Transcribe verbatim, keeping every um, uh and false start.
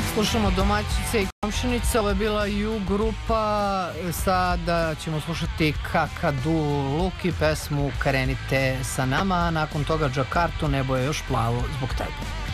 Slušamo domaćice i komšinice, ovo je bila U grupa, sada ćemo slušati Kakadu Luk i pesmu Krenite sa nama, a nakon toga Džakartu, nebo je još plavo zbog tebe.